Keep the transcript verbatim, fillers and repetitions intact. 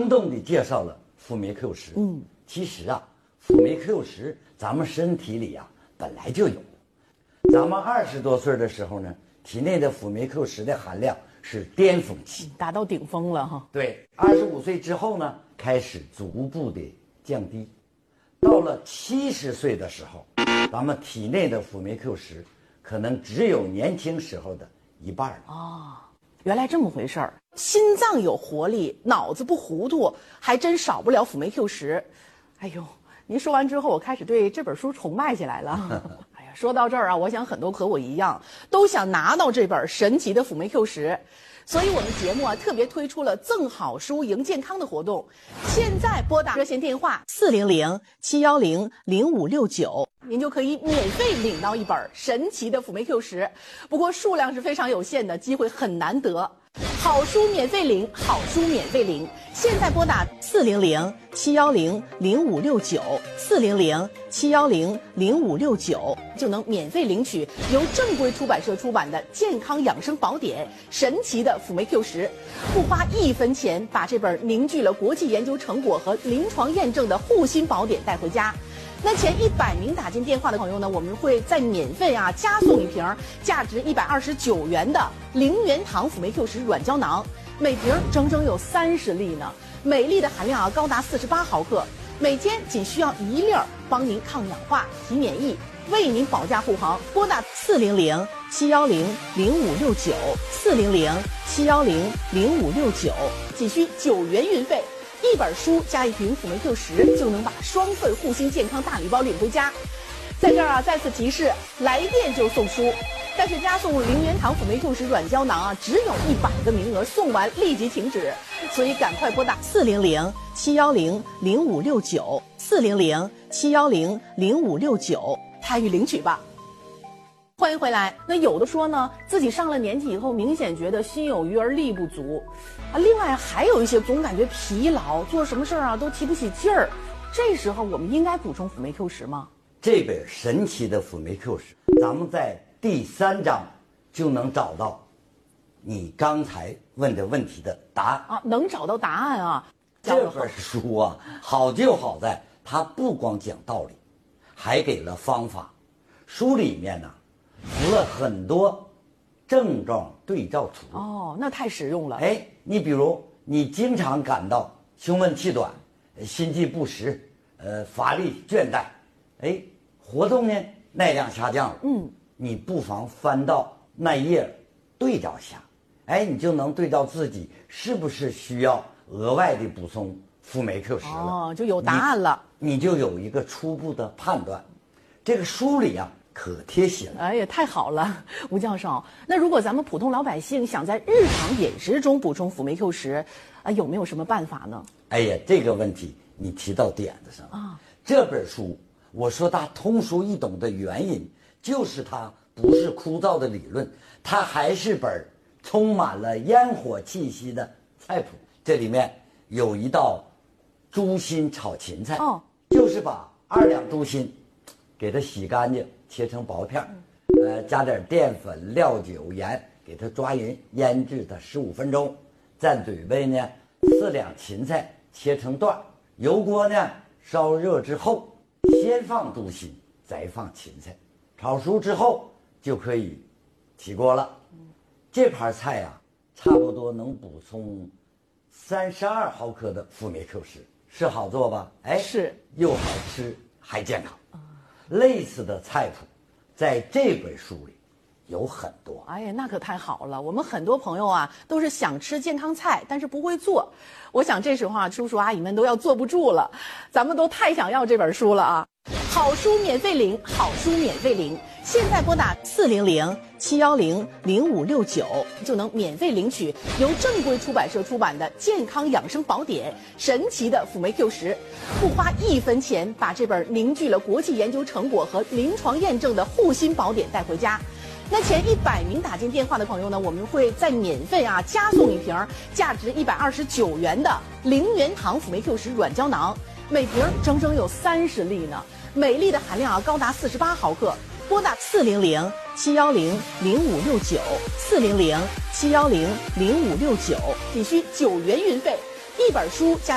生动地介绍了辅酶 Q 十。嗯，其实啊，辅酶 Q 十咱们身体里啊本来就有。咱们二十多岁的时候呢，体内的辅酶 Q 十的含量是巅峰期， 达到顶峰了哈。 对，二十五岁之后呢，开始逐步的降低。到了七十岁的时候，咱们体内的辅酶 Q 十可能只有年轻时候的一半了。 哦，原来这么回事儿。心脏有活力，脑子不糊涂，还真少不了辅酶 Q 十。哎呦，您说完之后，我开始对这本书崇拜起来了。哎呀，说到这儿啊，我想很多和我一样，都想拿到这本神奇的辅酶 Q 十。所以我们节目啊特别推出了赠好书赢健康的活动，现在拨打热线电话四零零七幺零零五六九，您就可以免费领到一本神奇的辅酶 Q 十。不过数量是非常有限的，机会很难得。好书免费领，好书免费领。现在拨打四零零七幺零零五六九，四零零七幺零零五六九，就能免费领取由正规出版社出版的健康养生宝典《神奇的辅酶 Q 十》，不花一分钱，把这本凝聚了国际研究成果和临床验证的护心宝典带回家。那前一百名打进电话的朋友呢，我们会再免费啊加送一瓶价值一百二十九元的零元堂辅酶 Q 十软胶囊，每瓶整整有三十粒呢，每粒的含量啊高达四十八毫克，每天仅需要一粒儿，帮您抗氧化、提免疫，为您保驾护航。拨打四零零七幺零零五六九，四零零七幺零零五六九，仅需九元运费。一本书加一瓶辅酶 Q 十，就能把双份护心健康大礼包领回家。在这儿啊，再次提示，来电就送书，但是加送零元堂辅酶 Q 十软胶囊啊，只有一百个名额，送完立即停止，所以赶快拨打四零零七幺零零五六九，四零零七幺零零五六九参与领取吧。欢迎回来。那有的说呢，自己上了年纪以后，明显觉得心有余而力不足，啊，另外还有一些总感觉疲劳，做什么事儿啊都提不起劲儿。这时候我们应该补充辅酶 Q 十吗？ 这本神奇的辅酶 Q 十，咱们在第三章就能找到你刚才问的问题的答案啊，能找到答案啊。 这本书啊，好就好在它不光讲道理，还给了方法。书里面呢，附了很多症状对照图。 哦，那太实用了。 哎，你比如你经常感到胸闷气短、心悸不时、呃乏力倦怠，哎，活动呢耐量下降了。嗯，你不妨翻到那页对照下，哎，你就能对照自己是不是需要额外的补充辅酶 Q 十了。 哦，就有答案了， 你，你就有一个初步的判断。这个书里啊可贴心了。 哎呀，太好了，吴教授。那如果咱们普通老百姓想在日常饮食中补充辅酶 Q 十，啊，有没有什么办法呢？ 哎呀，这个问题你提到点子上了啊。这本书我说它通俗易懂的原因，就是它不是枯燥的理论，它还是本充满了烟火气息的菜谱。这里面有一道猪心炒芹菜，哦，就是把二两猪心给它洗干净，切成薄片，呃，加点淀粉、料酒、盐，给它抓匀，腌制它十五分钟。再准备呢四两芹菜，切成段，油锅呢烧热之后，先放猪心，再放芹菜，炒熟之后就可以起锅了。这盘菜啊，差不多能补充三十二毫克的辅酶 Q 十，是好做吧？哎， 是， 又好吃还健康。类似的菜谱在这本书里有很多。 哎呀，那可太好了！我们很多朋友啊，都是想吃健康菜，但是不会做。我想这时候啊，叔叔阿姨们都要坐不住了，咱们都太想要这本书了啊！好书免费领，好书免费领。现在拨打四零零七幺零零五六九，就能免费领取由正规出版社出版的健康养生宝典《神奇的辅酶 Q 十》，不花一分钱，把这本凝聚了国际研究成果和临床验证的护心宝典带回家。那前一百名打进电话的朋友呢，我们会再免费啊加送一瓶价值一百二十九元的零元堂辅酶 Q 十软胶囊，每瓶整整有三十粒呢，每粒的含量啊高达四十八毫克。拨打四零零七幺零零五六九，四零零七幺零零五六九，仅需九元运费，一本书加